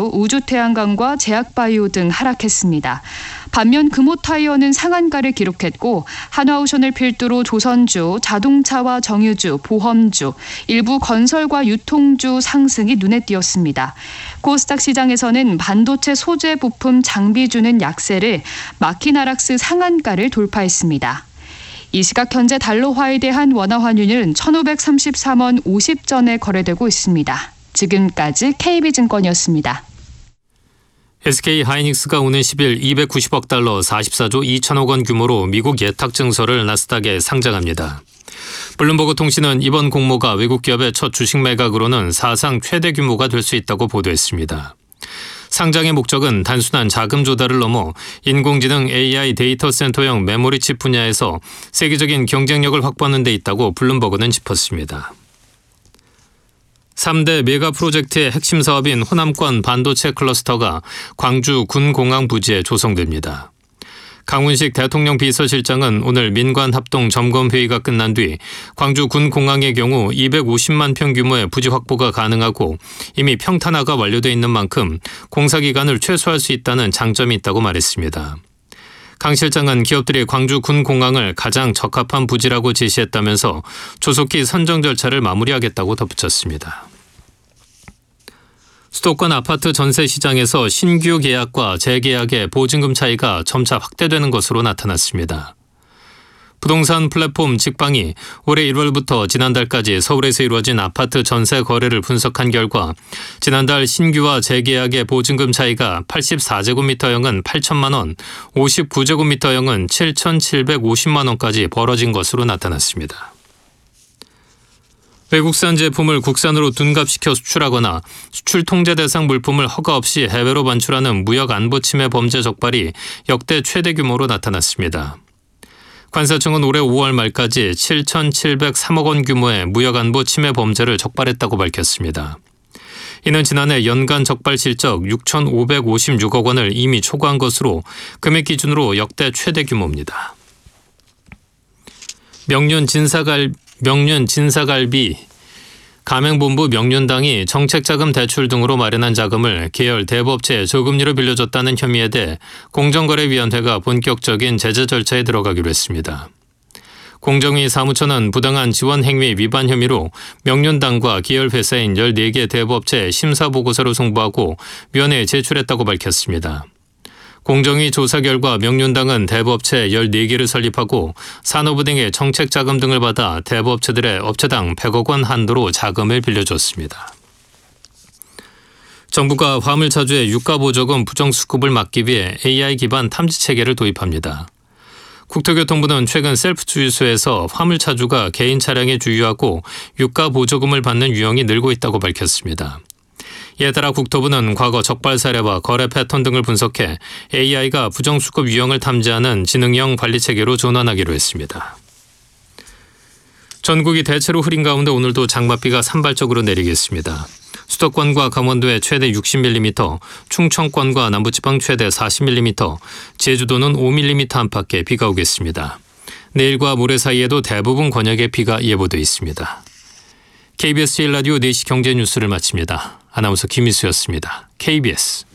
타이어, 우주태양광과 제약바이오 등 하락했습니다. 반면 금호타이어는 상한가를 기록했고 한화오션을 필두로 조선주, 자동차와 정유주, 보험주, 일부 건설과 유통주 상승이 눈에 띄었습니다. 코스닥 시장에서는 반도체 소재 부품 장비주는 약세를 마키나락스 상한가를 돌파했습니다. 이 시각 현재 달러화에 대한 원화 환율은 1,533원 50전에 거래되고 있습니다. 지금까지 KB증권이었습니다. SK 하이닉스가 오는 10일 290억 달러 44조 2천억 원 규모로 미국 예탁 증서를 나스닥에 상장합니다. 블룸버그 통신은 이번 공모가 외국 기업의 첫 주식 매각으로는 사상 최대 규모가 될 수 있다고 보도했습니다. 상장의 목적은 단순한 자금 조달을 넘어 인공지능 AI 데이터 센터형 메모리 칩 분야에서 세계적인 경쟁력을 확보하는 데 있다고 블룸버그는 짚었습니다. 3대 메가 프로젝트의 핵심 사업인 호남권 반도체 클러스터가 광주 군공항 부지에 조성됩니다. 강훈식 대통령 비서실장은 오늘 민관 합동 점검 회의가 끝난 뒤 광주 군공항의 경우 250만 평 규모의 부지 확보가 가능하고 이미 평탄화가 완료돼 있는 만큼 공사 기간을 최소화할 수 있다는 장점이 있다고 말했습니다. 강 실장은 기업들이 광주 군공항을 가장 적합한 부지라고 제시했다면서 조속히 선정 절차를 마무리하겠다고 덧붙였습니다. 수도권 아파트 전세 시장에서 신규 계약과 재계약의 보증금 차이가 점차 확대되는 것으로 나타났습니다. 부동산 플랫폼 직방이 올해 1월부터 지난달까지 서울에서 이루어진 아파트 전세 거래를 분석한 결과 지난달 신규와 재계약의 보증금 차이가 84제곱미터형은 8천만 원, 59제곱미터형은 7,750만 원까지 벌어진 것으로 나타났습니다. 외국산 제품을 국산으로 둔갑시켜 수출하거나 수출 통제 대상 물품을 허가 없이 해외로 반출하는 무역 안보 침해 범죄 적발이 역대 최대 규모로 나타났습니다. 관세청은 올해 5월 말까지 7,703억 원 규모의 무역 안보 침해 범죄를 적발했다고 밝혔습니다. 이는 지난해 연간 적발 실적 6,556억 원을 이미 초과한 것으로 금액 기준으로 역대 최대 규모입니다. 명륜 진사갈비 가맹본부 명륜당이 정책자금 대출 등으로 마련한 자금을 계열 대부업체에 저금리로 빌려줬다는 혐의에 대해 공정거래위원회가 본격적인 제재 절차에 들어가기로 했습니다. 공정위 사무처는 부당한 지원 행위 위반 혐의로 명륜당과 계열 회사인 14개 대부업체에 심사보고서를 송부하고 위원회에 제출했다고 밝혔습니다. 공정위 조사 결과 명륜당은 대부업체 14개를 설립하고 산업부 등의 정책자금 등을 받아 대부업체들의 업체당 100억 원 한도로 자금을 빌려줬습니다. 정부가 화물차주의 유가보조금 부정수급을 막기 위해 AI 기반 탐지체계를 도입합니다. 국토교통부는 최근 셀프 주유소에서 화물차주가 개인 차량에 주유하고 유가보조금을 받는 유형이 늘고 있다고 밝혔습니다. 이에 따라 국토부는 과거 적발 사례와 거래 패턴 등을 분석해 AI가 부정수급 유형을 탐지하는 지능형 관리체계로 전환하기로 했습니다. 전국이 대체로 흐린 가운데 오늘도 장맛비가 산발적으로 내리겠습니다. 수도권과 강원도에 최대 60mm, 충청권과 남부지방 최대 40mm, 제주도는 5mm 안팎의 비가 오겠습니다. 내일과 모레 사이에도 대부분 권역에 비가 예보돼 있습니다. KBS 1라디오 4시 경제뉴스를 마칩니다. 아나운서 김희수였습니다. KBS